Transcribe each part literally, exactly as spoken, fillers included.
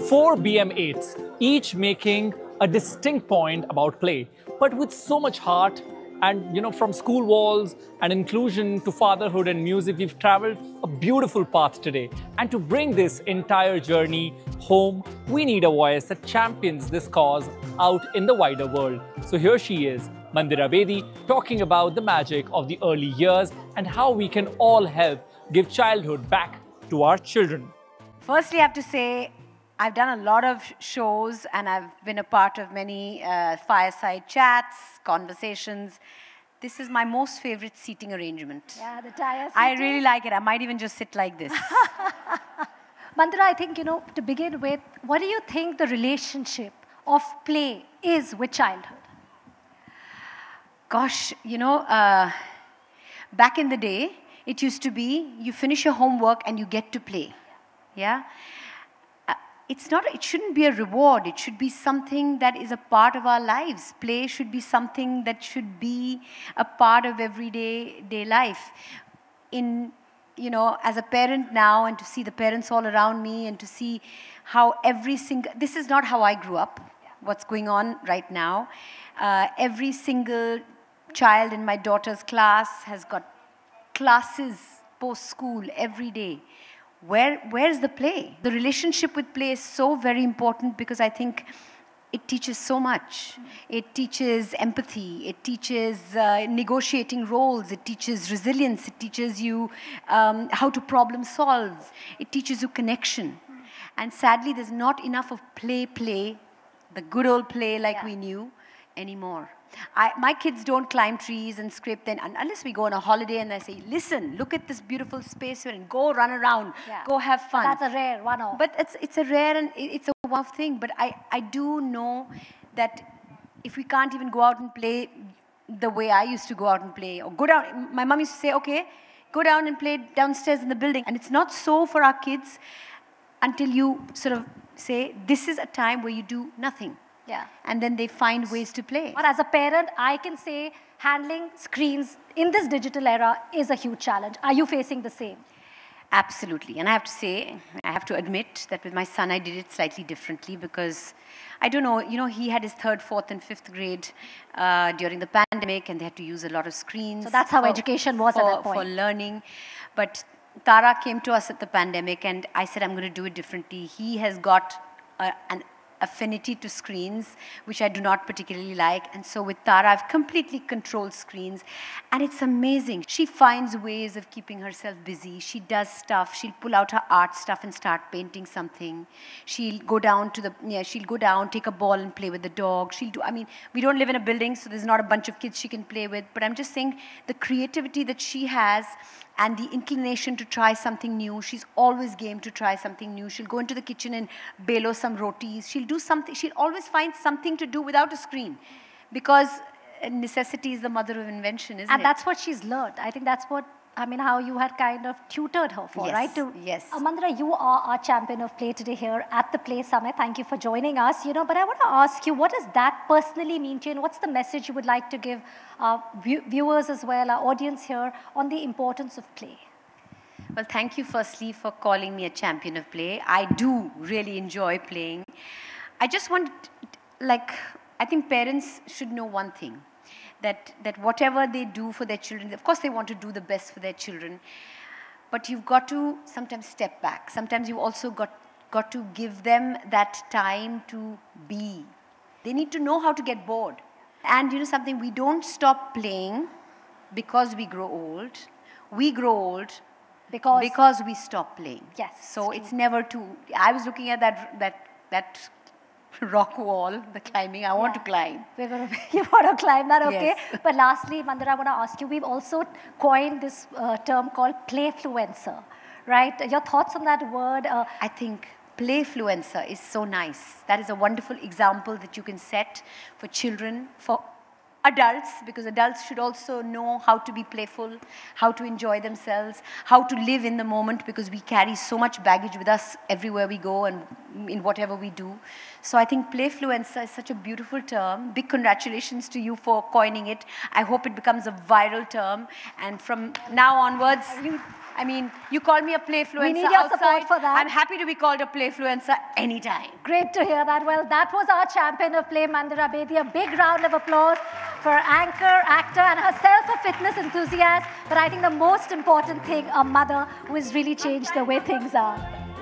Four B M eights, each making a distinct point about play, but with so much heart. And you know, from school walls and inclusion to fatherhood and music, we've traveled a beautiful path today. And to bring this entire journey home, we need a voice that champions this cause out in the wider world. So here she is, Mandira Bedi, talking about the magic of the early years and how we can all help give childhood back to our children. Firstly, I have to say, I've done a lot of shows and I've been a part of many uh, fireside chats, conversations. This is my most favorite seating arrangement. Yeah, the tire seating. I really like it. I might even just sit like this. Mandira, I think, you know, to begin with, what do you think the relationship of play is with childhood? Gosh, you know, uh, back in the day, it used to be you finish your homework and you get to play. Yeah? It's not, it shouldn't be a reward. It should be something that is a part of our lives. Play should be something that should be a part of everyday day life. In, you know, as a parent now, and to see the parents all around me and to see how every single, this is not how I grew up, what's going on right now. Uh, every single child in my daughter's class has got classes post-school every day. Where, where's the play? The relationship with play is so very important because I think it teaches so much. Mm. It teaches empathy. It teaches uh, negotiating roles. It teaches resilience. It teaches you um, how to problem solve. It teaches you connection. Mm. And sadly, there's not enough of play, play, the good old play like yeah. we knew anymore. I, my kids don't climb trees and scrape them unless we go on a holiday and I say, listen, look at this beautiful space and go run around, yeah. go have fun. That's a rare one-off. But it's, it's a rare and it's a one-off thing. But I, I do know that if we can't even go out and play the way I used to go out and play, or go down, my mom used to say, okay, go down and play downstairs in the building. And it's not so for our kids until you sort of say, this is a time where you do nothing. Yeah. And then they find ways to play. But as a parent, I can say handling screens in this digital era is a huge challenge. Are you facing the same? Absolutely. And I have to say, I have to admit that with my son, I did it slightly differently because, I don't know, you know, he had his third, fourth, and fifth grade uh, during the pandemic, and they had to use a lot of screens. So that's how for, education was for, at that point. For learning. But Tara came to us at the pandemic, and I said, I'm going to do it differently. He has got uh, an affinity to screens, which I do not particularly like. And so with Tara, I've completely controlled screens. And it's amazing. She finds ways of keeping herself busy. She does stuff. She'll pull out her art stuff and start painting something. She'll go down to the, yeah, she'll go down, take a ball and play with the dog. She'll do, I mean, we don't live in a building, so there's not a bunch of kids she can play with. But I'm just saying the creativity that she has and the inclination to try something new. She's always game to try something new. She'll go into the kitchen and belo some rotis. She'll do something. She'll always find something to do without a screen, because necessity is the mother of invention, isn't and it? And that's what she's learned. I think that's what, I mean, how you had kind of tutored her for, yes, right? To, yes. Mandira, you are our champion of play today here at the Play Summit. Thank you for joining us. You know, but I want to ask you, what does that personally mean to you, and what's the message you would like to give our view viewers as well, our audience here, on the importance of play? Well, thank you firstly for calling me a champion of play. I do really enjoy playing. I just want, like, I think parents should know one thing, that, that whatever they do for their children, of course they want to do the best for their children, but you've got to sometimes step back. Sometimes you also got, got to give them that time to be. They need to know how to get bored. And you know something, we don't stop playing because we grow old. We grow old Because, because we stop playing. Yes. So it's never too, I was looking at that, that, that rock wall, the climbing. I want yeah. to climb. We're gonna, you want to climb that, okay? Yes. But lastly, Mandira, I want to ask you, we've also coined this uh, term called playfluencer, right? Your thoughts on that word? Uh, I think playfluencer is so nice. That is a wonderful example that you can set for children, for adults, because adults should also know how to be playful, how to enjoy themselves, how to live in the moment, because we carry so much baggage with us everywhere we go and in whatever we do. So I think playfluencer is such a beautiful term. Big congratulations to you for coining it. I hope it becomes a viral term, and from now onwards, I mean, you call me a playfluencer We need your outside. support for that. I'm happy to be called a playfluencer anytime. Great to hear that. Well, that was our champion of play, Mandira Bedi. A big round of applause for anchor, actor, and herself a fitness enthusiast. But I think the most important thing, a mother who has really changed the way things are.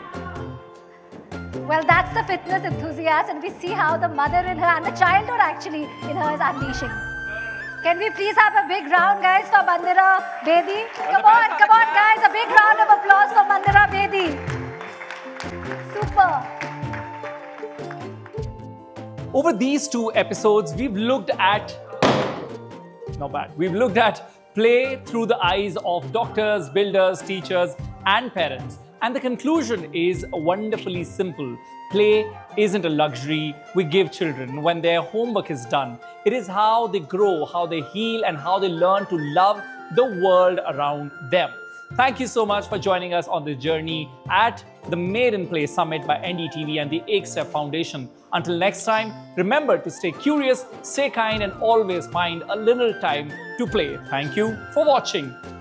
Well, that's the fitness enthusiast, and we see how the mother in her and the childhood actually in her is unleashing. Can we please have a big round, guys, for Mandira Bedi? Come on, come on, guys, a big round of applause for Mandira Bedi. Super. Over these two episodes, we've looked at, not bad, we've looked at play through the eyes of doctors, builders, teachers, and parents. And the conclusion is wonderfully simple. Play isn't a luxury we give children when their homework is done. It is how they grow, how they heal, and how they learn to love the world around them. Thank you so much for joining us on this journey at the Made in Play Summit by N D T V and the Ekstep Foundation. Until next time, remember to stay curious, stay kind, and always find a little time to play. Thank you for watching.